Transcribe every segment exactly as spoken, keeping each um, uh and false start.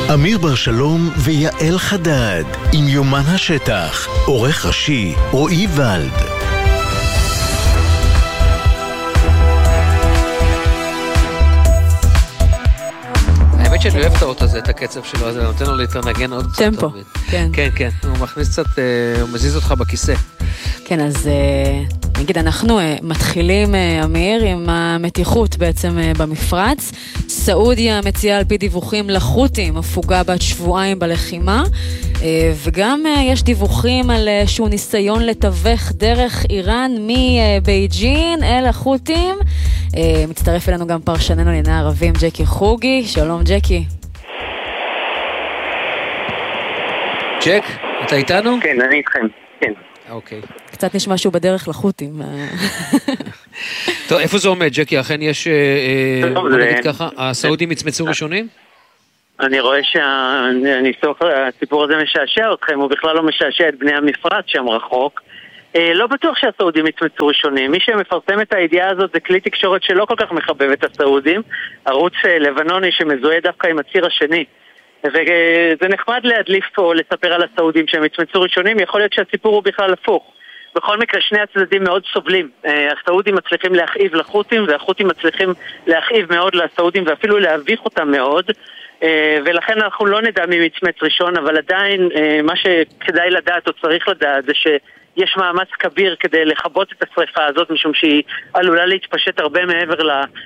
אמיר בר שלום ויעל חדד עם יומן השטח, עורך ראשי רועי ולד. האמת שאני אוהב את האות הזה, את הקצב שלו, אז אני נותן לו להתנגן עוד קצת. טמפו, כן. כן, כן, הוא מכניס קצת, הוא מזיז אותך בכיסא. כן, אז נגיד, אנחנו מתחילים, אמיר, עם המתיחות בעצם במפרץ. סעודיה מציעה על פי דיווחים לחות'ים הפוגה בת שבועיים בלחימה, וגם יש דיווחים על איזשהו ניסיון לתווך דרך איראן מבייג'ין אל החות'ים. מצטרף אלינו גם פרשננו לענייני ערבים ג'קי חוגי. שלום ג'קי. ג'ק, אתה איתנו? כן, אני איתכם, כן. אוקיי. קצת נשמע שהוא בדרך לחות'ים. טוב, איפה זה עומד, ג'קי? אכן יש, בוא נגיד ככה, הסעודים מצמצו ראשונים? אני רואה שהסיפור הזה משעשע אתכם, הוא בכלל לא משעשע את בני המפרץ שם רחוק. לא בטוח שהסעודים מצמצו ראשונים. מי שמפרסם את הידיעה הזאת זה כלי תקשורת שלא כל כך מחבב את הסעודים, ערוץ לבנוני שמזוהה דווקא עם הציר השני. וזה נחמד להדליף או לספר על הסעודים שהם מצמצו ראשונים, יכול להיות שהסיפור הוא בכלל הפוך. בכל מקרה שני הצדדים מאוד סובלים. הסעודים מצליחים להכאיב לחות'ים, והחות'ים מצליחים להכאיב מאוד לסעודים ואפילו להביך אותם מאוד, ולכן אנחנו לא נדע מי מצמץ ראשון, אבל עדיין מה שכדאי לדעת או צריך לדעת זה שיש מאמץ כביר כדי לכבות את השריפה הזאת, משום שהיא עלולה להתפשט הרבה מעבר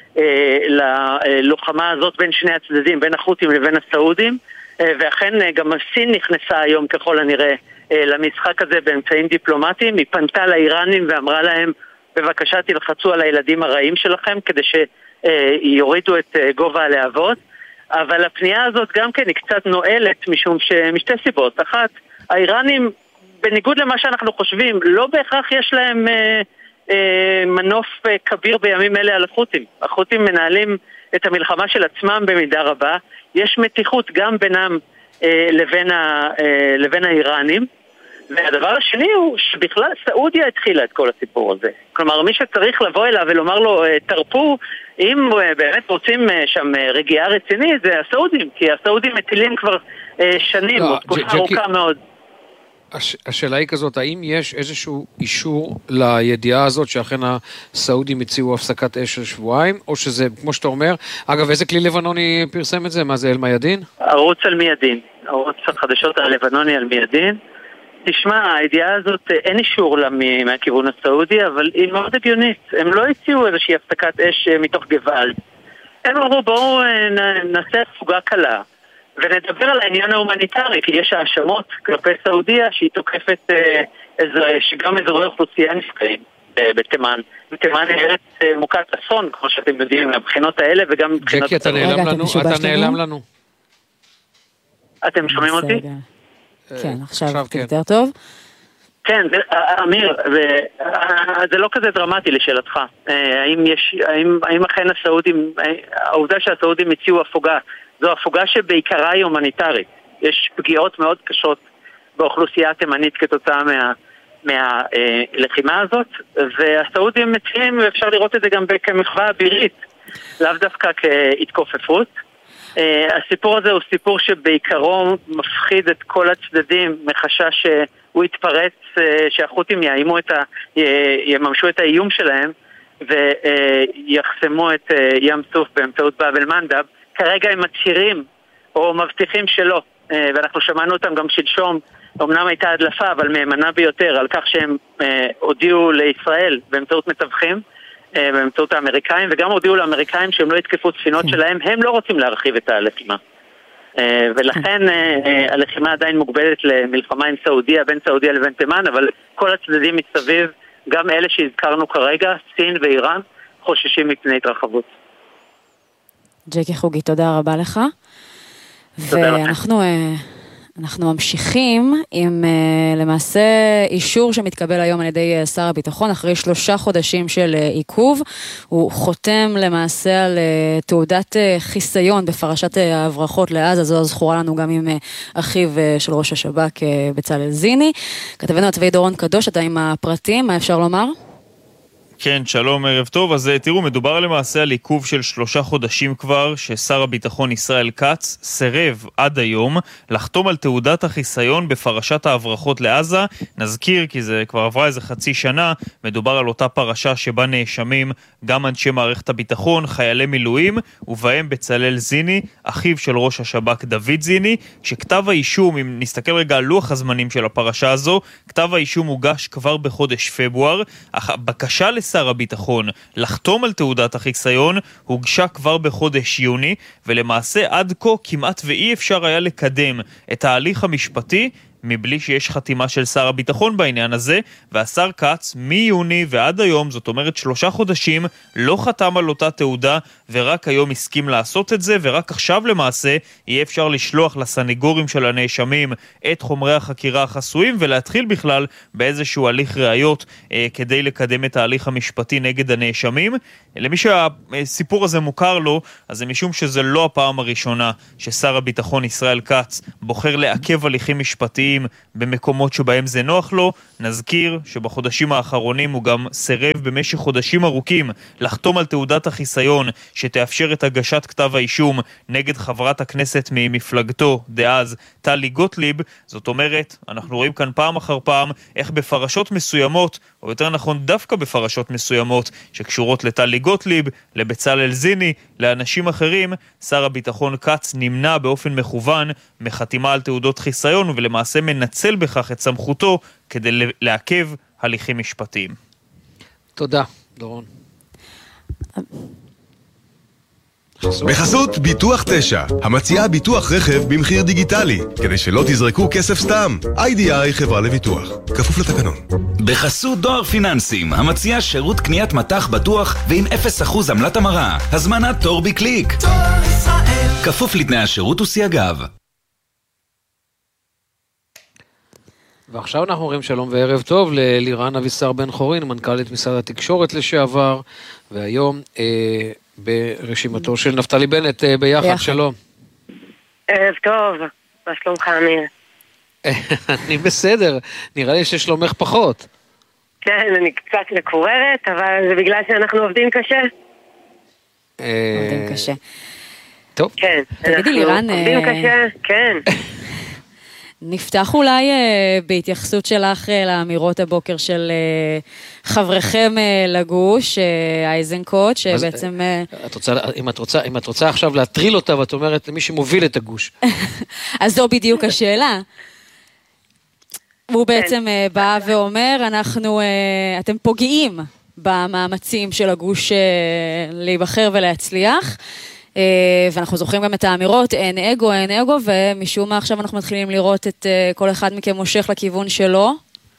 ללוחמה הזאת בין שני הצדדים, בין החות'ים לבין הסעודים, ואכן גם הסין נכנסה היום ככל הנראה למשחק הזה באמצעים דיפלומטיים. היא פנתה לאיראנים ואמרה להם, בבקשה תלחצו על הילדים הרעים שלכם כדי שיורידו את גובה הלהבות. אבל הפנייה הזאת גם כן היא קצת נועלת, משום שמשתי סיבות. אחת, האיראנים, בניגוד למה שאנחנו חושבים, לא בהכרח יש להם אה, אה, מנוף אה, כביר בימים אלה על החות'ים. החות'ים מנהלים את המלחמה של עצמם במידה רבה. יש מתיחות גם בינם אה, לבין, ה, אה, לבין האיראנים. והדבר השני הוא שבכלל סעודיה התחילה את כל הסיפור הזה. כלומר, מי שצריך לבוא אליו ולומר לו, תרפו, אם באמת רוצים שם רגיעה רצינית, זה הסעודים, כי הסעודים מטילים כבר שנים, לא, תקופה ארוכה מאוד. הש, השאלה היא כזאת, האם יש איזשהו אישור לידיעה הזאת שאכן הסעודים הציעו הפסקת אש של שבועיים, או שזה, כמו שאתה אומר, אגב, איזה כלי לבנוני פרסם את זה? מה זה, אל מיידין? ערוץ על מיידין, ערוץ החדשות הלבנוני על מיידין. תשמע, הידיעה הזאת אין אישור לה מהכיוון הסעודי, אבל היא מאוד הגיונית. הם לא הציעו איזושהי הפסקת אש מתוך גוואלד. הם אמרו, בואו נעשה הפוגה קלה, ונדבר על העניין ההומניטרי, כי יש האשמות כלפי סעודיה שהיא תוקפת שגם אזורי אוכלוסייה נפגעים בתימן. בתימן היא ארץ מוכת אסון, כמו שאתם יודעים, מהבחינות האלה וגם מבחינות... ג'קי, אתה נעלם לנו, אתה נעלם לנו. אתם שומעים אותי? כן, עכשיו יותר טוב. כן, אמיר, זה לא כזה דרמטי לשאלתך. האם יש, האם, האם אכן הסעודים, העובדה שהסעודים הציעו הפוגה, זו הפוגה שבעיקרה היא הומניטרית. יש פגיעות מאוד קשות באוכלוסייה התימנית כתוצאה מה, מהלחימה הזאת, והסעודים מציעים, ואפשר לראות את זה גם כמחווה אבירית, לאו דווקא כהתכופפות. Uh, הסיפור הזה הוא סיפור שבעיקרו מפחיד את כל הצדדים מחשש שהוא יתפרץ, uh, שהחות'ים יאיימו את ה... יממשו את האיום שלהם ויחסמו את uh, ים סוף באמצעות באב אל מנדב. כרגע הם מצהירים או מבטיחים שלא, uh, ואנחנו שמענו אותם גם שלשום, אמנם הייתה הדלפה אבל מהימנה ביותר, על כך שהם uh, הודיעו לישראל באמצעות מתווכים, באמצעות האמריקאים, וגם הודיעו לאמריקאים שהם לא יתקפו ספינות שלהם, הם לא רוצים להרחיב את הלחימה. ולכן הלחימה עדיין מוגבלת למלחמה עם סעודיה, בין סעודיה לבין תימן, אבל כל הצדדים מסביב, גם אלה שהזכרנו כרגע, סין ואיראן, חוששים מפני התרחבות. ג'קי חוגי, תודה רבה לך. ואנחנו... אנחנו ממשיכים עם למעשה אישור שמתקבל היום על ידי שר הביטחון, אחרי שלושה חודשים של עיכוב. הוא חותם למעשה על תעודת חיסיון בפרשת ההברחות לעזה, זו זכורה לנו גם עם אחיו של ראש השב"כ בצלאל זיני. כתבנו הצבאי דורון קדוש, אתה עם הפרטים, מה אפשר לומר? כן, שלום, ערב טוב. אז תראו, מדובר למעשה על עיכוב של שלושה חודשים כבר, ששר הביטחון ישראל כץ סירב עד היום לחתום על תעודת החיסיון בפרשת ההברחות לעזה. נזכיר, כי זה כבר עברה איזה חצי שנה, מדובר על אותה פרשה שבה נאשמים גם אנשי מערכת הביטחון, חיילי מילואים, ובהם בצלאל זיני, אחיו של ראש השב"כ דוד זיני, שכתב האישום, אם נסתכל רגע על לוח הזמנים של הפרשה הזו, כתב האישום הוגש כבר בחודש פברואר, אך הבקשה לשר הביטחון לחתום על תעודת החיסיון הוגשה כבר בחודש יוני, ולמעשה עד כה כמעט ואי אפשר היה לקדם את ההליך המשפטי מבלי שיש חתימה של שר הביטחון בעניין הזה, והשר כץ מיוני ועד היום, זאת אומרת שלושה חודשים, לא חתם על אותה תעודה, ורק היום הסכים לעשות את זה, ורק עכשיו למעשה יהיה אפשר לשלוח לסניגורים של הנאשמים את חומרי החקירה החסויים, ולהתחיל בכלל באיזשהו הליך ראיות אה, כדי לקדם את ההליך המשפטי נגד הנאשמים. למי שהסיפור הזה מוכר לו, אז זה משום שזה לא הפעם הראשונה ששר הביטחון ישראל כץ בוחר לעכב הליכים משפטיים במקומות שבהם זה נוח לו. נזכיר שבחודשים האחרונים הוא גם סירב במשך חודשים ארוכים לחתום על תעודת החיסיון שתאפשר את הגשת כתב האישום נגד חברת הכנסת ממפלגתו דאז טלי גוטליב. זאת אומרת, אנחנו רואים כאן פעם אחר פעם איך בפרשות מסוימות, או יותר נכון דווקא בפרשות מסוימות שקשורות לטלי גוטליב, לבצלאל זיני, לאנשים אחרים, שר הביטחון כץ נמנע באופן מכוון מחתימה על תעודות חיסיון, ולמעשה מנצל בכך את סמכותו כדי לעכב הליכים משפטיים. תודה, דורון. בחסות ביטוח תשע, המציעה ביטוח רכב במחיר דיגיטלי, כדי שלא תזרקו כסף סתם. איי די איי חברה לביטוח, כפוף לתקנון. בחסות דואר פיננסים, המציעה שירות קניית מטח בטוח ועם אפס אחוז עמלת המרה. הזמנת תור בקליק. דואר ישראל. כפוף לתנאי השירות וסייגיו. ועכשיו אנחנו אומרים שלום וערב טוב ללירן אבישר בן חורין, מנכ"לית משרד התקשורת לשעבר, והיום אה, ברשימתו של נפתלי בנט אה, ביחד. ביחד. שלום. ערב טוב, מה שלומך אמיר? אני בסדר, נראה לי ששלומך פחות. כן, אני קצת מקוררת, אבל זה בגלל שאנחנו עובדים קשה. עובדים קשה. טוב. כן, אנחנו עובדים קשה, כן. נפתח אולי uh, בהתייחסות שלך uh, לאמירות הבוקר של uh, חברכם uh, לגוש, uh, אייזנקוט, שבעצם... Uh... את רוצה, אם, את רוצה, אם את רוצה עכשיו להטריל אותה, ואת אומרת למי שמוביל את הגוש. אז זו בדיוק השאלה. הוא בעצם uh, בא ואומר, אנחנו, uh, אתם פוגעים במאמצים של הגוש uh, להיבחר ולהצליח, ואנחנו זוכרים גם את האמירות, אין אגו, אין אגו, ומשום מה עכשיו אנחנו מתחילים לראות את כל אחד מכם מושך לכיוון שלו.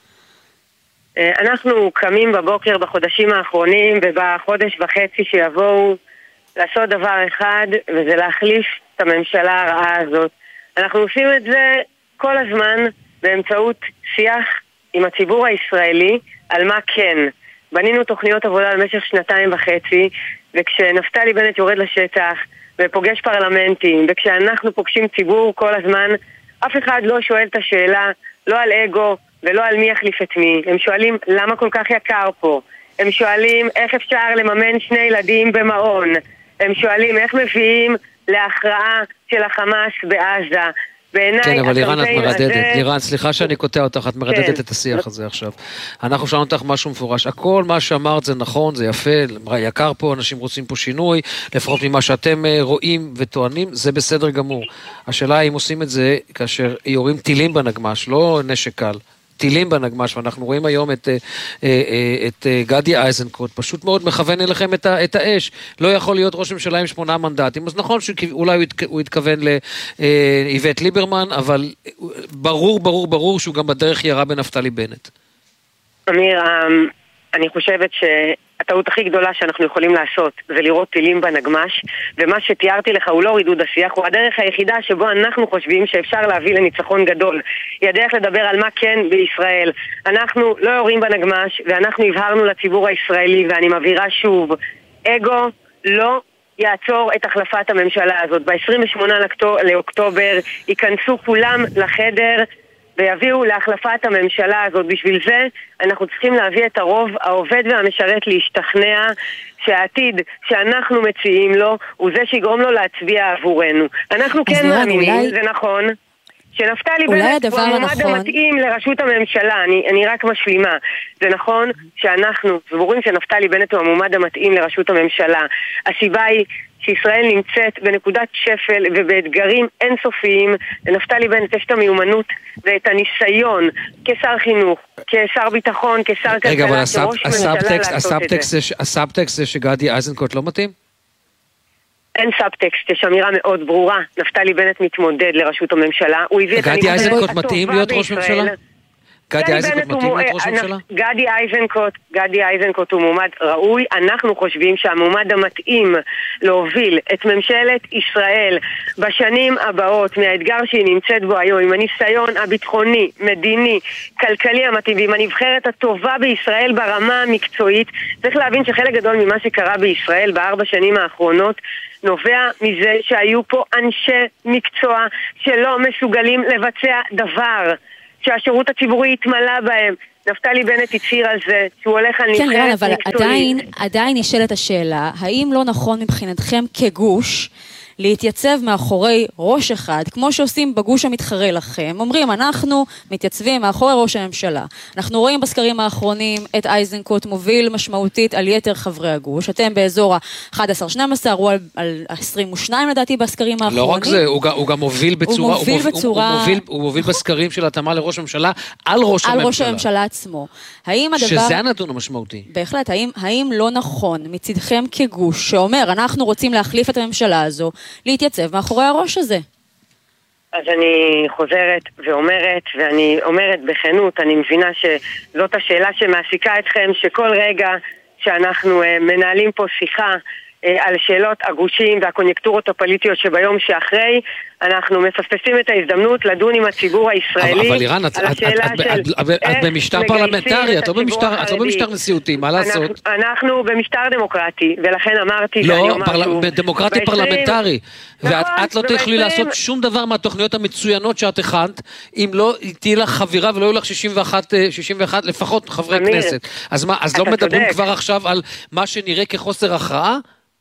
אנחנו קמים בבוקר בחודשים האחרונים, ובחודש וחצי שיבואו לעשות דבר אחד, וזה להחליף את הממשלה הרעה הזאת. אנחנו עושים את זה כל הזמן באמצעות שיח עם הציבור הישראלי על מה כן. בנינו תוכניות עבודה במשך שנתיים וחצי, וכשנפתלי בנט יורד לשטח ופוגש פרלמנטים, וכשאנחנו פוגשים ציבור כל הזמן, אף אחד לא שואל את השאלה, לא על אגו ולא על מי יחליף את מי. הם שואלים למה כל כך יקר פה. הם שואלים איך אפשר לממן שני ילדים במעון. הם שואלים איך מביאים להכרעה של החמאס בעזה. כן, אבל לירן, את מרדדת. לירן, סליחה שאני קוטע אותך, את מרדדת את השיח הזה עכשיו. אנחנו שאלנו אותך משהו מפורש. הכל מה שאמרת זה נכון, זה יפה, יקר פה, אנשים רוצים פה שינוי, לפחות ממה שאתם רואים וטוענים, זה בסדר גמור. השאלה היא אם עושים את זה כאשר יורים טילים בנגמש, לא נשק קל. טילים בנגמש, ואנחנו רואים היום את, את גדי אייזנקוט, פשוט מאוד מכוון אליכם את, את האש. לא יכול להיות ראש ממשלה עם שמונה מנדטים, אז נכון שאולי הוא התכוון לאיווט ליברמן, אבל ברור, ברור, ברור שהוא גם בדרך ירה בנפתלי בנט. אמיר, אני חושבת שהטעות הכי גדולה שאנחנו יכולים לעשות זה לראות טילים בנגמש, ומה שתיארתי לך הוא לא רידוד השיח, הוא הדרך היחידה שבו אנחנו חושבים שאפשר להביא לניצחון גדול. היא הדרך לדבר על מה כן בישראל. אנחנו לא יורים בנגמש, ואנחנו הבהרנו לציבור הישראלי, ואני מבהירה שוב, אגו לא יעצור את החלפת הממשלה הזאת. ב-עשרים ושמונה לאוקטובר ייכנסו כולם לחדר, ויביאו להחלפת הממשלה הזאת. בשביל זה אנחנו צריכים להביא את הרוב העובד והמשרת להשתכנע שהעתיד שאנחנו מציעים לו הוא זה שיגרום לו להצביע עבורנו. אנחנו כן מאמינים, אולי... זה נכון, שנפתלי בנט הוא המועמד הנכון. המתאים לראשות הממשלה. אני, אני רק משלימה. זה נכון שאנחנו סבורים שנפתלי בנט הוא המועמד המתאים לראשות הממשלה. הסיבה היא שישראל נמצאת בנקודת שפל ובאתגרים אינסופיים. לנפתלי בנט יש את המיומנות ואת הניסיון כשר חינוך, כשר ביטחון, כשר כלכלה, רגע, אבל כראש ממשלה לעשות את זה. הסאבטקסט זה שגדי איזנקוט לא מתאים? אין סאבטקסט, יש אמירה מאוד ברורה. נפתלי בנט מתמודד לראשות הממשלה. גדי איזנקוט מתאים להיות ראש ממשלה? גדי איזנקוט מתאים להיות ראש ממשלה? גדי איזנקוט, גדי איזנקוט הוא מועמד ראוי. אנחנו חושבים שהמועמד המתאים להוביל את ממשלת ישראל בשנים הבאות, מהאתגר שהיא נמצאת בו היום, עם הניסיון הביטחוני, מדיני, כלכלי המתאים, עם הנבחרת הטובה בישראל ברמה המקצועית. צריך להבין שחלק גדול ממה שקרה בישראל בארבע שנים האחרונות נובע מזה שהיו פה אנשי מקצוע שלא מסוגלים לבצע דבר, שהשירות הציבורי התמלא בהם. נפתלי בנט הצהיר על זה, שהוא הולך על נבחרת מקצועית. כן, אבל עדיין, עדיין נשאלת השאלה, האם לא נכון מבחינתכם כגוש להתייצב מאחורי ראש אחד, כמו שעושים בגוש המתחרה לכם, אומרים, אנחנו מתייצבים מאחורי ראש הממשלה. אנחנו רואים בסקרים האחרונים את איזנקוט מוביל משמעותית על יתר חברי הגוש, אתם באזור ה-אחד עשר שתים עשרה, הוא על, על עשרים ושתיים לדעתי בסקרים האחרונים. לא רק זה, הוא, הוא גם מוביל בצורה, הוא מוביל בצורה... הוא, הוא, מוביל, הוא מוביל בסקרים של התאמה לראש הממשלה, על ראש על הממשלה. על ראש הממשלה עצמו. האם הדבר... שזה הנתון המשמעותי. בהחלט, האם, האם לא נכון מצדכם כגוש שאומר, אנחנו רוצים להחליף את הממשלה הזו, להתייצב מאחורי הראש הזה? אז אני חוזרת ואומרת, ואני אומרת בכנות, אני מבינה שזאת השאלה שמעסיקה אתכם, שכל רגע שאנחנו מנהלים פה שיחה על שאלות הגושים והקוניונקטורות הפוליטיות שביום שאחרי, אנחנו מפספסים את ההזדמנות לדון עם הציבור הישראלי. אבל איראן, את במשטר פרלמנטרי, את לא במשטר נשיאותי, מה לעשות? אנחנו במשטר דמוקרטי, ולכן אמרתי, לא, דמוקרטי פרלמנטרי, ואת לא תוכלי לעשות שום דבר מהתוכניות המצוינות שאת הכנת, אם לא תהיה לך חבירה ולא יהיו לך שישים ואחת לפחות חברי כנסת. אז לא מדברים כבר עכשיו על מה שנראה כחוסר הכרעה?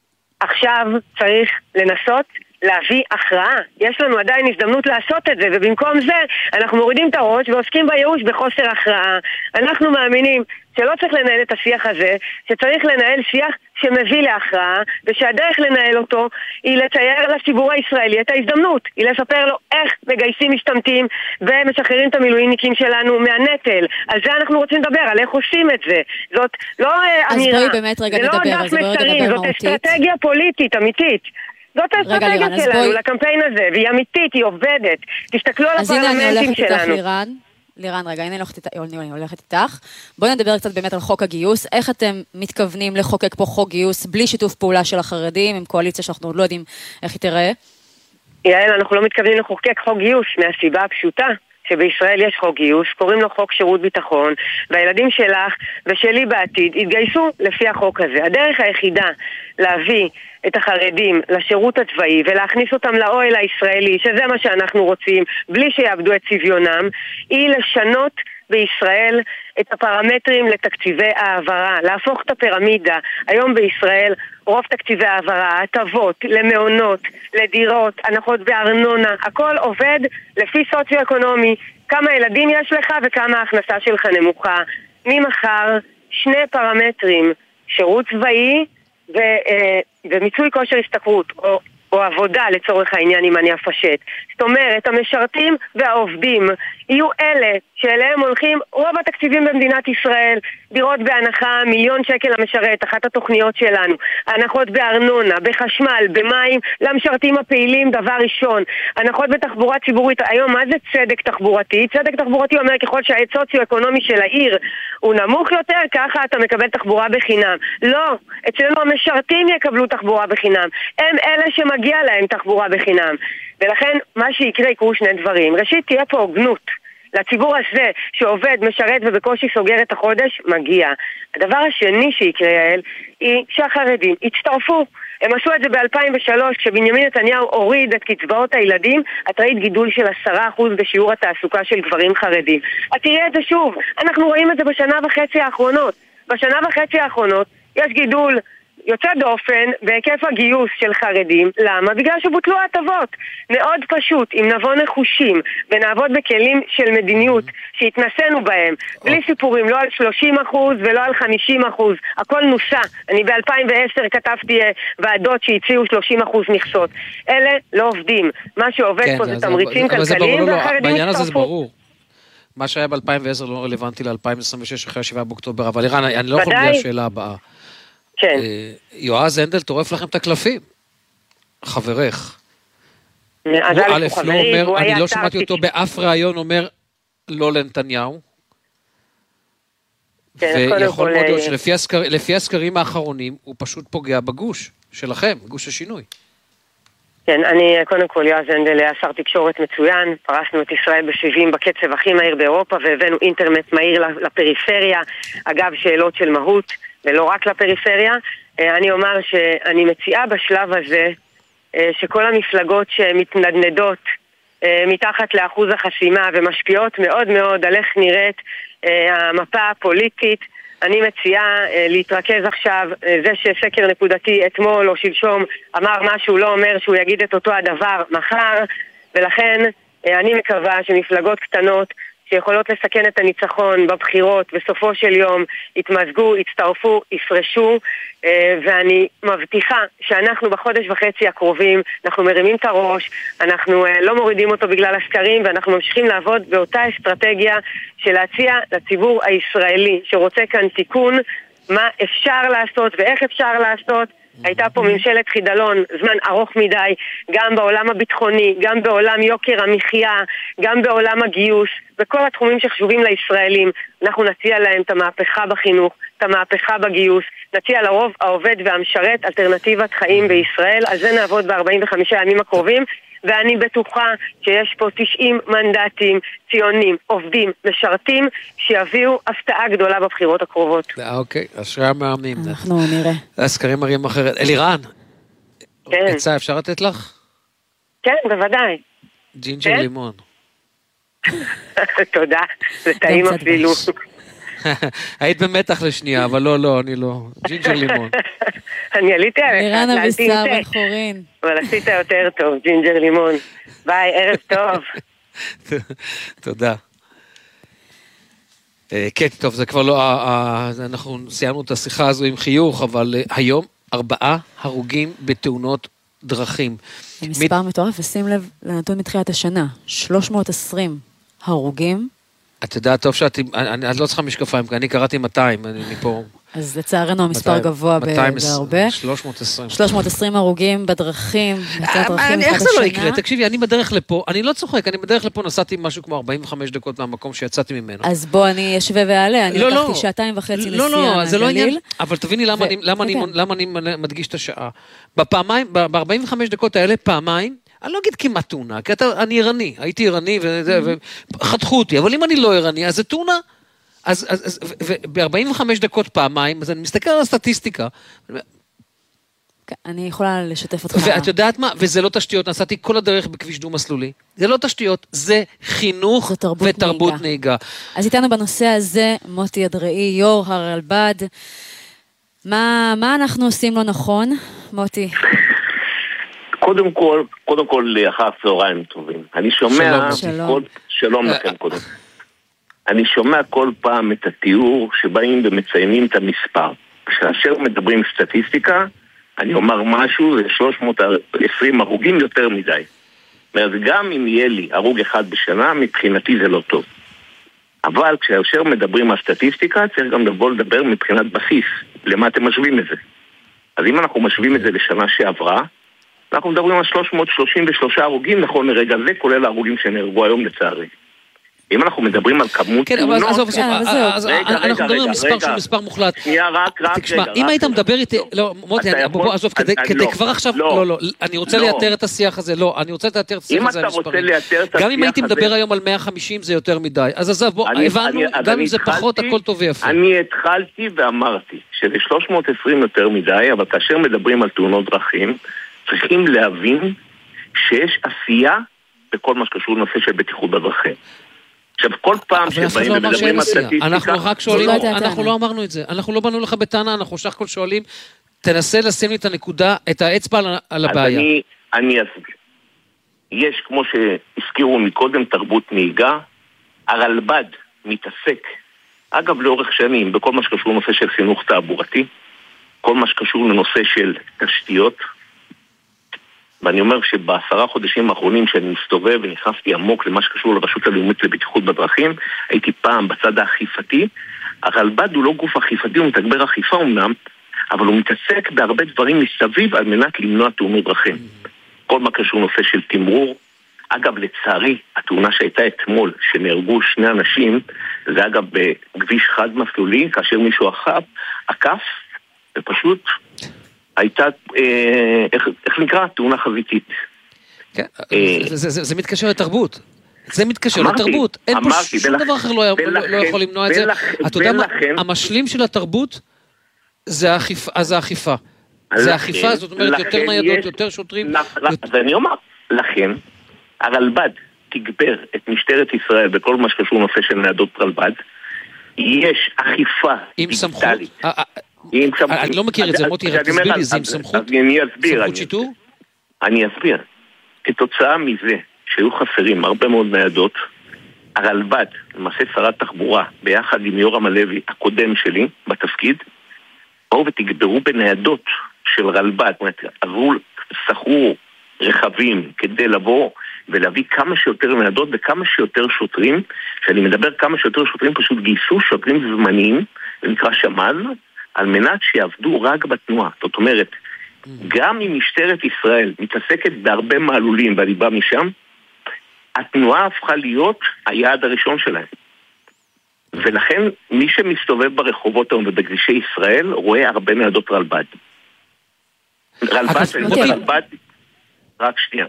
עכשיו צריך לנסות להביא הכרעה. יש לנו עדיין הזדמנות לעשות את זה, ובמקום זה אנחנו מורידים את הראש ועוסקים בייאוש בחוסר הכרעה. אנחנו מאמינים שלא צריך לנהל את השיח הזה, שצריך לנהל שיח שמביא להכרעה, ושהדרך לנהל אותו היא לצייר לציבור הישראלי את ההזדמנות, היא לספר לו איך מגייסים משתמטים ומשחררים את המילואיניקים שלנו מהנטל. על זה אנחנו רוצים לדבר, על איך עושים את זה. זאת לא אמירה, אז בואי באמת רגע נדבר, אז בואי רגע נדבר מהותית. זאת אסטרטגיה פוליטית, אמיתית. זאת האסטרטגיה שלנו, בואי... לקמפיין הזה, והיא אמיתית, היא עובדת. תסתכלו על הפרלמנטים שלנו. לירן, רגע, הנה אני הולכת איתך. בואי נדבר קצת באמת על חוק הגיוס. איך אתם מתכוונים לחוקק פה חוק גיוס בלי שיתוף פעולה של החרדים, עם קואליציה שאנחנו עוד לא יודעים איך היא תראה? יעל, אנחנו לא מתכוונים לחוקק חוק גיוס מהסיבה הפשוטה שבישראל יש חוק גיוס, קוראים לו חוק שירות ביטחון, והילדים שלך ושלי בעתיד יתגייסו לפי החוק הזה. הדרך היחידה להביא את החרדים לשירות הצבאי ולהכניס אותם לאוהל הישראלי, שזה מה שאנחנו רוצים, בלי שיאבדו את צביונם, היא לשנות בישראל את הפרמטרים לתקציבי העברה, להפוך את הפירמידה. היום בישראל רוב תקציבי העברה, הטבות, למעונות, לדירות, הנחות בארנונה, הכל עובד לפי סוציו-אקונומי, כמה ילדים יש לך וכמה ההכנסה שלך נמוכה. ממחר שני פרמטרים, שירות צבאי ו, אה, ומיצוי כושר השתכרות, או, או עבודה לצורך העניין אם אני אפשט. זאת אומרת, המשרתים והעובדים יהיו אלה שאליהם הולכים רוב התקציבים במדינת ישראל. דירות בהנחה, מיליון שקל המשרת, אחת התוכניות שלנו. הנחות בארנונה, בחשמל, במים, למשרתים הפעילים דבר ראשון. הנחות בתחבורה ציבורית. היום מה זה צדק תחבורתי? צדק תחבורתי אומר ככל שהסוציו-אקונומי של העיר הוא נמוך יותר, ככה אתה מקבל תחבורה בחינם. לא, אצלנו המשרתים יקבלו תחבורה בחינם. הם אלה שמגיע להם תחבורה בחינם. ולכן מה שיקרה יקרו שני דברים. ראשית, תהיה פה הוגנות. לציבור הזה שעובד, משרת ובקושי סוגר את החודש, מגיע. הדבר השני שיקרה, יעל, היא שהחרדים יצטרפו. הם עשו את זה ב-אלפיים ושלוש, כשבנימין נתניהו הוריד את קצבאות הילדים, את ראית גידול של עשרה אחוז בשיעור התעסוקה של גברים חרדים. את תראי את זה שוב, אנחנו רואים את זה בשנה וחצי האחרונות. בשנה וחצי האחרונות יש גידול יוצא דופן בהיקף הגיוס של חרדים. למה? בגלל שבוטלו ההטבות. מאוד פשוט, אם נבוא נחושים ונעבוד בכלים של מדיניות שהתנסינו בהם, בלי סיפורים, לא על שלושים אחוז ולא על חמישים אחוז, הכל נוסע. אני ב-אלפיים ועשר כתבתי ועדות שהציעו שלושים אחוז מכסות. אלה לא עובדים. מה שעובד כן, פה זה, זה תמריצים אבל, כלכליים, אבל והחרדים בעניין הזה זה הצטרפו. ברור. מה שהיה ב-אלפיים ועשר לא רלוונטי ל-אלפיים עשרים ושש אחרי השבעה באוקטובר, אבל אירן, אני לא יכול בלי השאלה הבאה. כן. יועז הנדל טורף לכם את הקלפים, חברך. אז הוא א', א', הוא לא חברי, אומר, והוא אני היה לא שר שמעתי אותו תקשורת. באף ראיון אומר לא לנתניהו. כן, קודם ויכול כל, מאוד להיות אה, שלפי הסקר- לפי הסקרים האחרונים, הוא פשוט פוגע בגוש שלכם, גוש השינוי. כן, אני, קודם כל, יועז הנדל היה שר תקשורת מצוין, פרסנו את ישראל בסיבים בקצב הכי מהיר באירופה, והבאנו אינטרנט מהיר לפריפריה, אגב, שאלות של מהות, ולא רק לפריפריה. אני אומר שאני מציעה בשלב הזה, שכל המפלגות שמתנדנדות מתחת לאחוז החסימה, ומשפיעות מאוד מאוד על איך נראית המפה הפוליטית, אני מציעה להתרכז עכשיו, זה שסקר נקודתי אתמול או שלשום אמר משהו, לא אומר שהוא יגיד את אותו הדבר מחר, ולכן אני מקווה שמפלגות קטנות שיכולות לסכן את הניצחון בבחירות בסופו של יום יתמזגו, יצטרפו, יפרשו, ואני מבטיחה שאנחנו בחודש וחצי הקרובים, אנחנו מרימים את הראש, אנחנו לא מורידים אותו בגלל הסקרים, ואנחנו ממשיכים לעבוד באותה אסטרטגיה של להציע לציבור הישראלי שרוצה כאן תיקון, מה אפשר לעשות ואיך אפשר לעשות. הייתה פה ממשלת חידלון, זמן ארוך מדי, גם בעולם הביטחוני, גם בעולם יוקר המחיה, גם בעולם הגיוס, בכל התחומים שחשובים לישראלים. אנחנו נציע להם את המהפכה בחינוך, את המהפכה בגיוס, נציע לרוב העובד והמשרת אלטרנטיבת חיים בישראל, על זה נעבוד ב-ארבעים וחמישה ימים הקרובים, ואני בטוחה שיש פה תשעים מנדטים, ציונים, עובדים, משרתים, שיביאו הפתעה גדולה בבחירות הקרובות. אוקיי, אשרי המאמנים. אנחנו נראה. הסקרים מראים אחרת. אלירן, כן. עצה אפשר לתת לך? כן, בוודאי. ג'ינג'ר כן? לימון. תודה, זה טעים קצת אפילו. היית במתח לשנייה, אבל לא, לא, אני לא. ג'ינג'ר לימון. אני עליתי עליך, לירן להלטין אבישר תה. בן חורין. אבל עשית יותר טוב, ג'ינג'ר לימון. ביי, ערב טוב. תודה. אה, כן, טוב, זה כבר לא, אה, אה, אנחנו סיימנו את השיחה הזו עם חיוך, אבל אה, היום ארבעה הרוגים בתאונות דרכים. זה מספר מטורף, ושים לב לנתון מתחילת השנה. שלוש מאות ועשרים הרוגים. את יודעת טוב שאת, אני, את לא צריכה משקפיים, כי אני קראתי מאתיים, אני מפה. אז לצערנו המספר מאתיים, גבוה מאתיים, בהרבה. שלוש מאות ועשרים. שלוש מאות ועשרים הרוגים בדרכים, בתאונות דרכים איך מתחילת זה לא השנה. יקרה? תקשיבי, אני בדרך לפה, אני לא צוחק, אני בדרך לפה נסעתי משהו כמו ארבעים וחמש דקות מהמקום שיצאתי ממנו. אז בוא אני אשווה ועלה, אני לא, לא. לקחתי שעתיים וחצי נסיעה לא, לא, זה לא עניין, מהגליל. אבל תביני למה ו- אני- למה אני- כן. למה אני מדגיש את השעה. בפעמיים, ב-ארבעים וחמש דקות האלה, פעמיים, אני לא אגיד כמעט תאונה, כי אתה- אני ערני, הייתי ערני וחתכו אותי, אבל אם אני לא ערני, אז זה תאונה. אז, אז, אז, ב-ארבעים וחמש דקות פעמיים, אז אני מסתכל על הסטטיסטיקה, כן, אני יכולה לשתף אותך. ואת יודעת מה? וזה לא תשתיות, נסעתי כל הדרך בכביש דו-מסלולי. זה לא תשתיות, זה חינוך זו תרבות ותרבות נהיגה. נהיגה. אז איתנו בנושא הזה, מוטי אדראי, יו"ר הרלב"ד. מה, מה אנחנו עושים לא נכון, מוטי? קודם כל, קודם כל, אחר צהריים טובים. אני שומע... שלום. כל, שלום לכם קודם. אני שומע כל פעם את התיאור שבאים ומציינים את המספר. כאשר מדברים סטטיסטיקה, אני אומר משהו, זה שלוש מאות ועשרים הרוגים יותר מדי. אז גם אם יהיה לי הרוג אחד בשנה, מבחינתי זה לא טוב. אבל כאשר מדברים על סטטיסטיקה, צריך גם לבוא לדבר מבחינת בסיס. למה אתם משווים את זה? אז אם אנחנו משווים את זה לשנה שעברה, אנחנו מדברים על שלוש מאות שלושים ושלושה הרוגים נכון לרגע זה, כולל ההרוגים שנהרגו היום לצערי. אם אנחנו מדברים על כמות כן, אבל עזוב, אנחנו מדברים על מספר שהוא מספר מוחלט. שנייה, רק, רק, תשמע, אם היית מדבר איתי, לא, מוטי, בוא, עזוב, כדי כבר עכשיו, לא, לא, אני רוצה לייתר את השיח הזה, לא, אני רוצה לייתר את השיח הזה על מספרים. גם אם הייתי מדבר היום על מאה וחמישים זה יותר מדי, אז עזוב, בוא, הבנו, גם אם זה פחות, הכל טוב ויפה. אני התחלתי ואמרתי שזה שלוש מאות ועשרים יותר מדי, אבל כאשר מדברים על תאונות דרכים, צריכים להבין שיש עשייה בכל מה שקשור לנושא של בטיחות בדרכים. עכשיו, כל פעם שבאים ומדברים על סטטיסטיקה... אנחנו רק שואלים, אנחנו לא אמרנו את זה. אנחנו לא באנו לך בטענה, אנחנו שך כל שואלים, תנסה לשים לי את הנקודה, את האצבע על הבעיה. אז אני, אני אסביר. יש, כמו שהזכירו מקודם, תרבות נהיגה, הרלב"ד מתעסק, אגב, לאורך שנים, בכל מה שקשור לנושא של חינוך תעבורתי, כל מה שקשור לנושא של תשתיות, ואני אומר שבעשרה חודשים האחרונים שאני מסתובב ונכנסתי עמוק למה שקשור לרשות הלאומית לבטיחות בדרכים, הייתי פעם בצד האכיפתי. הרלב"ד הוא לא גוף אכיפתי, הוא מתגבר אכיפה אמנם, אבל הוא מתעסק בהרבה דברים מסביב על מנת למנוע תאונות דרכים. כל מה קשור נושא של תמרור. אגב, לצערי, התאונה שהייתה אתמול, שנהרגו שני אנשים, זה אגב בכביש חד מסלולי, כאשר מישהו עקף, עקף, ופשוט הייתה, אה, איך, איך נקרא? תאונה חזיתית. כן, אה, זה, זה, זה, זה מתקשר לתרבות. זה מתקשר אמרתי, לתרבות. אין אמרתי, פה שום ולכ... דבר אחר לא, ולכן, לא יכול למנוע את ולכ... זה. אתה יודע מה? המשלים של התרבות זה האכיפה. זה האכיפה. זה האכיפה, זאת אומרת, יותר ניידות, יש... יותר שוטרים. לכ... יותר... אז אני אומר, לכן, הרלב"ד תגבר את משטרת ישראל בכל מה שקשור נושא של ניידות רלב"ד. יש אכיפה דיגיטלית. אני לא מכיר את זה, מוטי, רק תסביר לי, זה עם סמכות? סמכות שיטור? אני אסביר. כתוצאה מזה שהיו חסרים הרבה מאוד ניידות, הרלב"ד, למעשה שרת תחבורה, ביחד עם יורם הלוי, הקודם שלי, בתפקיד, באו ותגברו בניידות של רלב"ד, עברו, שכרו רכבים כדי לבוא ולהביא כמה שיותר ניידות וכמה שיותר שוטרים. כשאני מדבר כמה שיותר שוטרים, פשוט גייסו שוטרים זמניים, זה נקרא שמז, על מנת שיעבדו רק בתנועה. זאת אומרת, גם אם משטרת ישראל מתעסקת בהרבה מעלולים, ואני בא משם, התנועה הפכה להיות היעד הראשון שלהם. ולכן, מי שמסתובב ברחובות היום ובכבישי ישראל, רואה הרבה ניידות רלב"ד. רלב"ד, רלב"ד, רק שנייה.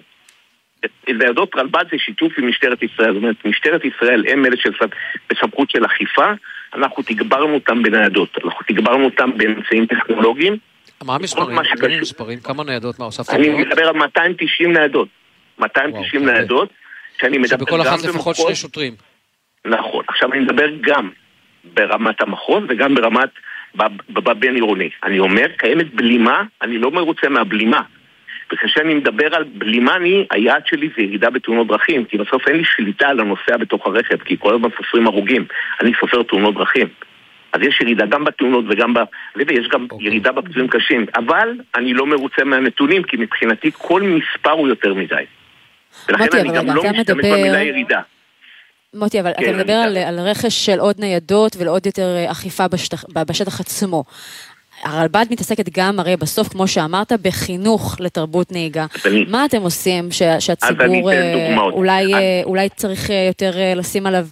ניידות רלב"ד זה שיתוף עם משטרת ישראל. זאת אומרת, משטרת ישראל הם אלה שבסמכות של אכיפה, אנחנו תגברנו אותם בניידות, אנחנו תגברנו אותם באמצעים טכנולוגיים. מה המספרים? מה המספרים? כמה ניידות? מה הוספת? אני מדבר על מאתיים ותשעים ניידות. מאתיים ותשעים ניידות, שאני מדבר גם שבכל אחת לפחות שני שוטרים. נכון. עכשיו אני מדבר גם ברמת המחוז וגם ברמת בבין עירוני. אני אומר, קיימת בלימה, אני לא מרוצה מהבלימה. וכשאני מדבר על בלימה, אני, היעד שלי זה ירידה בתאונות דרכים, כי בסוף אין לי שליטה על הנוסע בתוך הרכב, כי כל הזמן סופרים הרוגים, אני סופר תאונות דרכים. אז יש ירידה גם בתאונות וגם ב... ויש גם okay. ירידה בפצועים קשים, אבל אני לא מרוצה מהנתונים, כי מבחינתי כל מספר הוא יותר מדי. ולכן מוטי, אני גם לא משתמש מדבר... במילה ירידה. מוטי, אבל כן, אתה מדבר על, על רכש של עוד ניידות ולעוד יותר אכיפה בשטח, בשטח עצמו. הרלב"ד מתעסקת גם, הרי בסוף, כמו שאמרת, בחינוך לתרבות נהיגה. אני, מה אתם עושים ש, שהציבור אולי, אני... אולי צריך יותר לשים עליו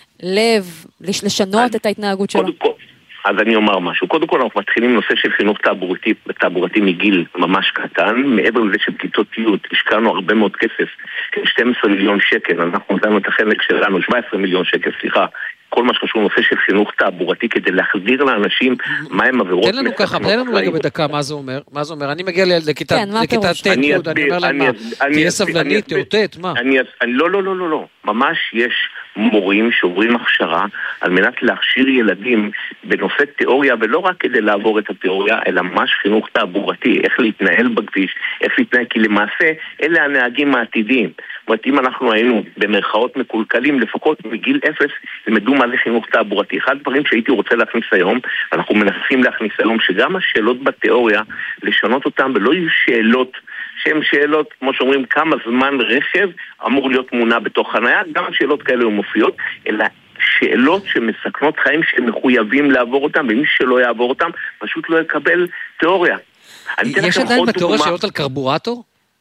לב, לשנות אני, את ההתנהגות שלו? כל, אז אני אומר משהו. קודם כל אנחנו מתחילים נושא של חינוך תעבורתי, תעבורתי מגיל ממש קטן. מעבר לזה של כיתות י' השקענו הרבה מאוד כסף, שנים עשר מיליון שקל, אנחנו נתנו את החלק שלנו, שבע עשרה מיליון שקל, סליחה. כל מה שקשור נושא של חינוך תעבורתי כדי להחזיר לאנשים מה הם עבירות. תן לנו ככה, תן לנו רגע בדקה מה זה אומר. מה זה אומר? אני מגיע לכיתה ט', אני אומר להם מה? תהיה סבלני, תאותת, מה? לא, לא, לא, לא. ממש יש מורים שעוברים הכשרה על מנת להכשיר ילדים בנושא תיאוריה, ולא רק כדי לעבור את התיאוריה, אלא ממש חינוך תעבורתי, איך להתנהל בכביש, איך להתנהל, כי למעשה אלה הנהגים העתידיים. זאת אומרת, אם אנחנו היינו במרכאות מקולקלים, לפחות מגיל אפס, למדו מה זה חינוך תעבורתי. אחד הדברים שהייתי רוצה להכניס היום, אנחנו מנסים להכניס היום, שגם השאלות בתיאוריה, לשנות אותן, ולא יהיו שאלות, שהן שאלות, כמו שאומרים, כמה זמן רכב אמור להיות מונע בתוך חניה, גם שאלות כאלה מופיעות, אלא שאלות שמסכנות חיים שמחויבים לעבור אותם, ומי שלא יעבור אותם, פשוט לא יקבל תיאוריה. יש עדיין בתיאוריה שאלות על קרבורטור?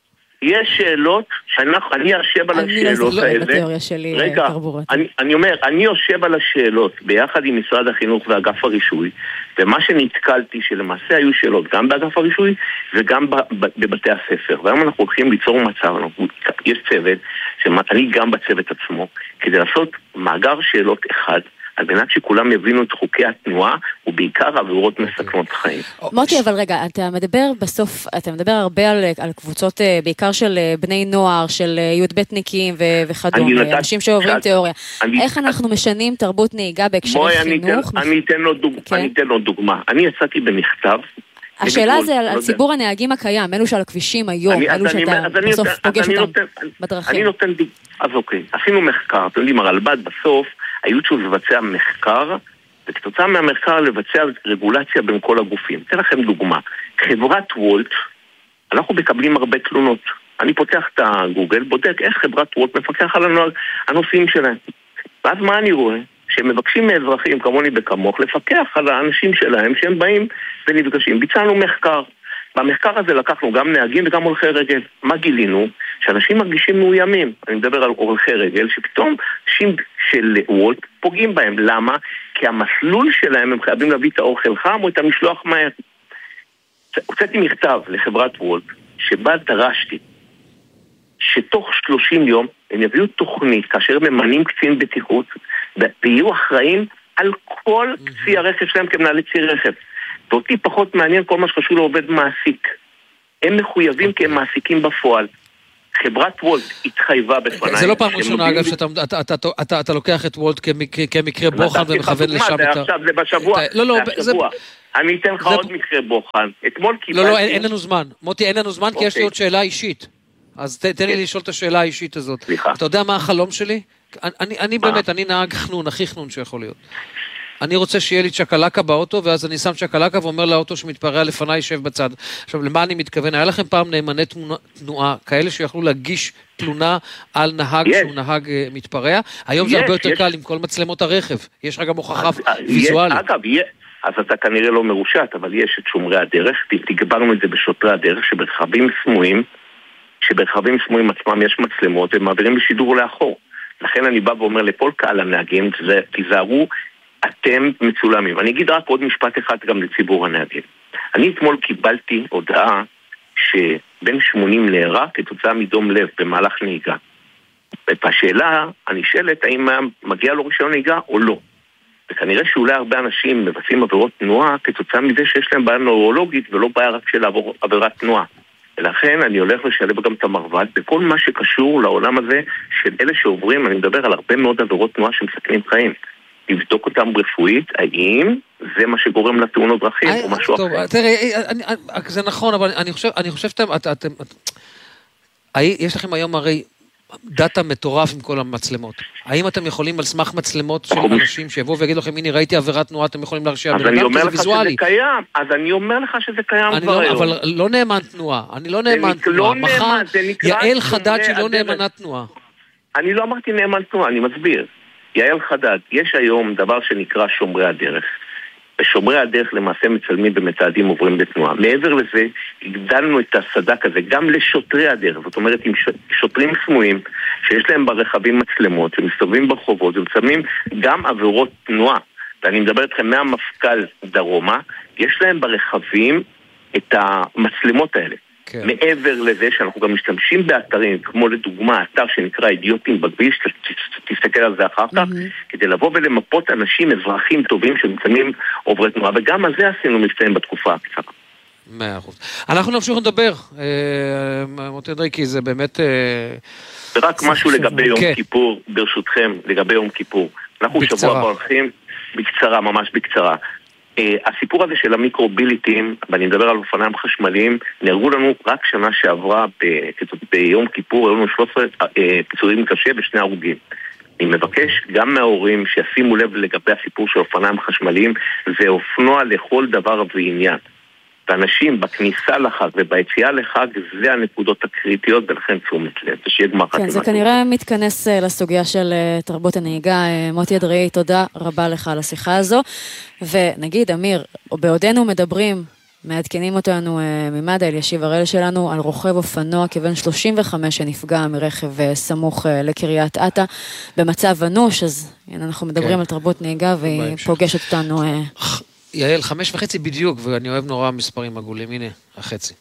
יש שאלות, אני יושב על השאלות האלה. בתיאוריה שלי, רגע, אני, אני אומר, אני יושב על השאלות ביחד עם משרד החינוך ואגף הרישוי, ומה שנתקלתי שלמעשה היו שאלות גם באגף הרישוי וגם בבתי הספר. והיום אנחנו הולכים ליצור מצב, יש צוות, שאני גם בצוות עצמו, כדי לעשות מאגר שאלות אחד, על מנת שכולם יבינו את חוקי התנועה, ובעיקר עבירות מסכנות חיים. מוטי, אבל רגע, אתה מדבר בסוף, אתה מדבר הרבה על, על קבוצות, בעיקר של בני נוער, של י"בניקים וכדומה, אנשים שעוברים תיאוריה. אני, איך אנחנו משנים תרבות נהיגה בהקשרי חינוך? אני אתן לו דוג, כן? אני אתן לו דוגמה. אני יצאתי במכתב, השאלה זה על ציבור הנהגים הקיים, אלו שעל הכבישים היום, אלו שאתה בסוף פוגש אותם בדרכים. אני נותן דוגמה, אז אוקיי, עשינו מחקר, אתם יודעים, הרלב"ד בסוף, היו שהוא לבצע מחקר, וכתוצאה מהמחקר לבצע רגולציה בין כל הגופים. אתן לכם דוגמה, חברת וולט, אנחנו מקבלים הרבה תלונות. אני פותח את הגוגל, בודק איך חברת וולט מפקח על הנושאים שלהם. ואז מה אני רואה? שהם מבקשים מאזרחים כמוני וכמוך לפקח על האנשים שלהם שהם באים ונפגשים. ביצענו מחקר. במחקר הזה לקחנו גם נהגים וגם הולכי רגל. מה גילינו? שאנשים מרגישים מאוימים. אני מדבר על הולכי רגל, שפתאום אנשים של וולט פוגעים בהם. למה? כי המסלול שלהם הם חייבים להביא את האוכל חם או את המשלוח מהר. הוצאתי מכתב לחברת וולט, שבה דרשתי שתוך שלושים יום הם יביאו תוכנית כאשר ממנים קצין בטיחות ויהיו אחראים על כל צי הרכב שלהם כמנהלי צי רכב. ואותי פחות מעניין כל מה שקשור לעובד מעסיק. הם מחויבים כי הם מעסיקים בפועל. חברת וולט התחייבה בפניי. זה לא פעם ראשונה, אגב, שאתה לוקח את וולט כמקרה בוחן ומכוון לשם את ה... עכשיו, זה בשבוע. לא, לא, זה... אני אתן לך עוד מקרה בוחן. אתמול קיבלתי... לא, לא, אין לנו זמן. מוטי, אין לנו זמן כי יש לי עוד שאלה אישית. אז תן לי לשאול את השאלה האישית הזאת. סליחה. אתה יודע מה החלום שלי? אני באמת, אני נהג חנון, הכי חנון שיכול להיות. אני רוצה שיהיה לי צ'קלקה באוטו, ואז אני שם צ'קלקה ואומר לאוטו שמתפרע לפניי, ישב בצד. עכשיו, למה אני מתכוון? היה לכם פעם נאמני תנועה, כאלה שיכולו להגיש תלונה על נהג yes. שהוא נהג uh, מתפרע? היום yes, זה הרבה יותר yes. קל עם כל מצלמות הרכב. יש לך גם הוכחה ויזואלית. אגב, אז אתה כנראה לא מרושת, אבל יש את שומרי הדרך, תגברנו את זה בשוטרי הדרך, שברכבים סמויים, שברכבים סמויים עצמם יש מצלמות, הם מעבירים בשידור לאחור. לכן אני בא ואומר לכל קהל הנהגים, תיזהרו, אתם מצולמים. אני אגיד רק עוד משפט אחד גם לציבור הנהגים. אני אתמול קיבלתי הודעה שבין שמונים להירה כתוצאה מדום לב במהלך נהיגה. והשאלה, אני שאלת, האם מגיע לו רישיון נהיגה או לא. וכנראה שאולי הרבה אנשים מבצעים עבירות תנועה כתוצאה מזה שיש להם בעיה נוירולוגית ולא בעיה רק של עבירת תנועה. ולכן אני הולך לשלב גם את המרב"ד בכל מה שקשור לעולם הזה של אלה שעוברים, אני מדבר על הרבה מאוד עבירות תנועה שמסכנים חיים. לבדוק אותם רפואית, האם זה מה שגורם לתאונות דרכים או משהו אחר. טוב, תראה, זה נכון, אבל אני חושב שאתם, יש לכם היום הרי דאטה מטורף עם כל המצלמות. האם אתם יכולים על סמך מצלמות של אנשים שיבואו ויגידו לכם, הנה ראיתי עבירת תנועה, אתם יכולים להרשיע? אז אני אומר לך שזה קיים, אז אני אומר לך שזה קיים כבר היום. אבל לא נאמן תנועה, אני לא נאמן תנועה. מחר יעל חדד שהיא לא נאמנת תנועה. אני לא אמרתי נאמן תנועה, אני מסביר. יעל חדד, יש היום דבר שנקרא שומרי הדרך. ושומרי הדרך למעשה מצלמים ומתעדים עוברים בתנועה. מעבר לזה, הגדלנו את הסדק הזה גם לשוטרי הדרך. זאת אומרת, עם שוטרים סמויים, שיש להם ברכבים מצלמות, שמסתובבים ברחובות, ומצלמים גם עבירות תנועה. ואני מדבר אתכם מהמפכ"ל דרומה, יש להם ברכבים את המצלמות האלה. כן. מעבר לזה שאנחנו גם משתמשים באתרים, כמו לדוגמה, אתר שנקרא אידיוטים בכביש, תסתכל על זה אחר כך, mm-hmm. כדי לבוא ולמפות אנשים, אזרחים טובים שמצלמים עוברי תנועה, וגם על זה עשינו מבצעים בתקופה הקצרה. מאה אחוז. אנחנו נמשיך לדבר, מוטי אדריקי, זה באמת... ורק משהו לגבי יום כיפור, ברשותכם, לגבי יום כיפור. אנחנו שבוע ברכים, בקצרה, ממש בקצרה. Uh, הסיפור הזה של המיקרוביליטים, ואני מדבר על אופניים חשמליים, נהרגו לנו רק שנה שעברה ב- ביום כיפור, היו לנו שלושה עשר uh, פיצורים קשה ושני הרוגים. אני מבקש גם מההורים שישימו לב לגבי הסיפור של אופניים חשמליים, זה אופנוע לכל דבר ועניין. ואנשים בכניסה לחג וביציאה לחג, זה הנקודות הקריטיות, ולכן תשומת לב, זה שיהיה גמר חתימה. כן, זה כנראה מתכנס לסוגיה של תרבות הנהיגה. מוטי אדרעי, תודה רבה לך על השיחה הזו. ונגיד, אמיר, בעודנו מדברים מעדכנים אותנו ממד"א אלישיב הראל שלנו על רוכב אופנוע כבן שלושים וחמש שנפגע מרכב סמוך לקריית אתא במצב אנוש, אז הנה אנחנו מדברים על תרבות נהיגה והיא פוגשת אותנו. יעל, חמש וחצי בדיוק, ואני אוהב נורא מספרים עגולים, הנה, החצי.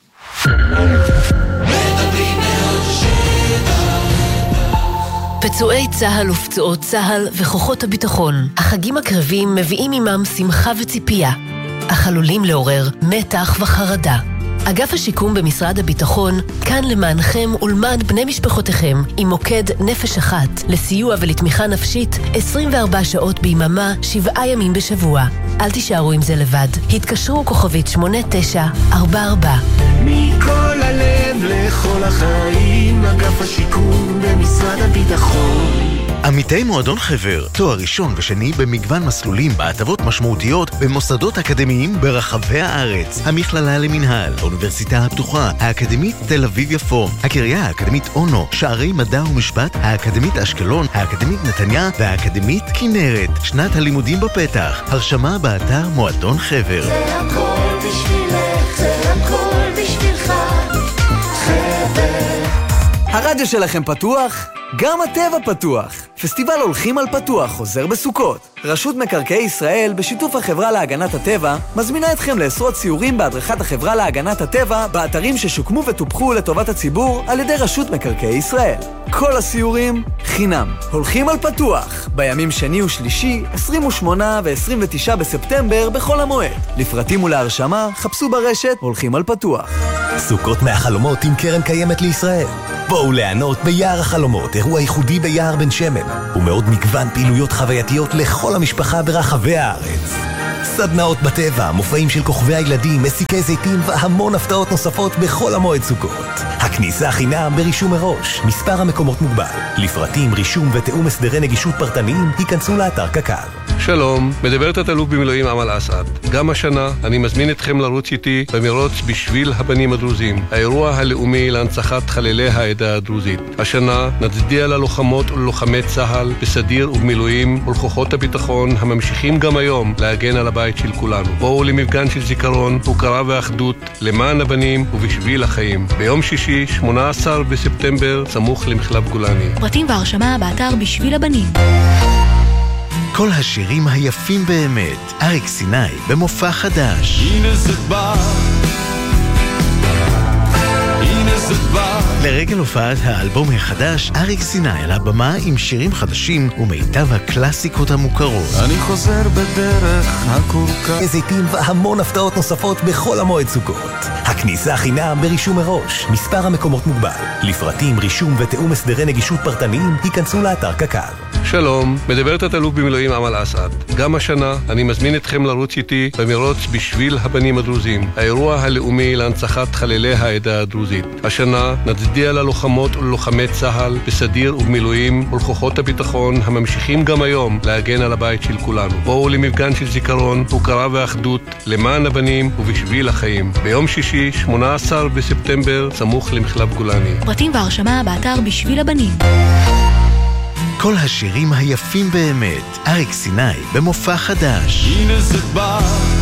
פצועי צהל ופצועות צהל וכוחות הביטחון. החגים הקרבים מביאים עמם שמחה וציפייה, אך עלולים לעורר מתח וחרדה. אגף השיקום במשרד הביטחון כאן למענכם ולמען בני משפחותיכם עם מוקד נפש אחת לסיוע ולתמיכה נפשית עשרים וארבע שעות ביממה, שבעה ימים בשבוע. אל תישארו עם זה לבד. התקשרו כוכבית שמונה תשע ארבע ארבע. מכל הלב לכל החיים, אגף השיקום במשרד הביטחון. עמיתי מועדון חבר, תואר ראשון ושני במגוון מסלולים בהטבות משמעותיות במוסדות אקדמיים ברחבי הארץ. המכללה למנהל, האוניברסיטה הפתוחה, האקדמית תל אביב יפו, הקריה האקדמית אונו, שערי מדע ומשפט, האקדמית אשקלון, האקדמית נתניה והאקדמית כנרת. שנת הלימודים בפתח. הרשמה באתר מועדון חבר. זה הכל בשבילך, זה הכל בשבילך, חבר. הרדיו שלכם פתוח? גם הטבע פתוח. פסטיבל הולכים על פתוח חוזר בסוכות. רשות מקרקעי ישראל בשיתוף החברה להגנת הטבע מזמינה אתכם לעשרות סיורים בהדרכת החברה להגנת הטבע באתרים ששוקמו וטופחו לטובת הציבור על ידי רשות מקרקעי ישראל. כל הסיורים חינם. הולכים על פתוח בימים שני ושלישי, עשרים ושמונה ו-עשרים ותשעה בספטמבר בכל המועד. לפרטים ולהרשמה חפשו ברשת הולכים על פתוח. סוכות מהחלומות עם קרן קיימת לישראל. בואו ליהנות ביער החלומות, אירוע ייחודי ביער בן שמן, ומאוד מגוון פעילויות חווייתיות לכל המשפחה ברחבי הארץ. סדנאות בטבע, מופעים של כוכבי הילדים, מסיקי זיתים והמון הפתעות נוספות בכל המועד סוכות. הכניסה חינם ברישום מראש, מספר המקומות מוגבל. לפרטים, רישום ותאום הסדרי נגישות פרטניים, היכנסו לאתר קק"ל. שלום, מדברת התלוף במילואים אמל אסעד. גם השנה אני מזמין אתכם לרוץ איתי במרוץ בשביל הבנים הדרוזים, האירוע הלאומי להנצחת חללי העדה הדרוזית. השנה נצדיע ללוחמות וללוחמי צה"ל בסדיר ובמילואים ולכוחות הביטחון הממשיכים גם היום להגן על הבית של כולנו. בואו למפגן של זיכרון, הוקרה ואחדות למען הבנים ובשביל החיים. ביום שישי, שמונה עשר בספטמבר, סמוך למחלף גולני. פרטים והרשמה באתר בשביל הבנים. כל השירים היפים באמת, אריק סיני במופע חדש. הנה זה בא, הנה זה בא. לרגל הופעת האלבום החדש, אריק סיני על הבמה עם שירים חדשים ומיטב הקלאסיקות המוכרות. אני חוזר בדרך הקורקע. זיתים והמון הפתעות נוספות בכל המועד סוכות. הכניסה חינם ברישום מראש, מספר המקומות מוגבל. לפרטים, רישום ותאום הסדרי נגישות פרטניים, היכנסו לאתר קק"ל. שלום, מדברת התלוף במילואים אמל אסעד. גם השנה אני מזמין אתכם לרוץ איתי במרוץ בשביל הבנים הדרוזים, האירוע הלאומי להנצחת חללי העדה הדרוזית. השנה נצדיע ללוחמות וללוחמי צה"ל בסדיר ובמילואים ולכוחות הביטחון הממשיכים גם היום להגן על הבית של כולנו. בואו למפגן של זיכרון, הוקרה ואחדות למען הבנים ובשביל החיים. ביום שישי, שמונה עשר בספטמבר, סמוך למחלף גולני. פרטים והרשמה באתר בשביל הבנים. כל השירים היפים באמת, אריק סיני במופע חדש. הנה זה בא,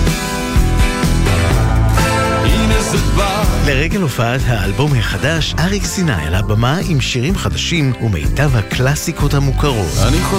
הנה זה בא. לרגל הופעת האלבום החדש, אריק סיני על הבמה עם שירים חדשים ומיטב הקלאסיקות המוכרות. אני חוזר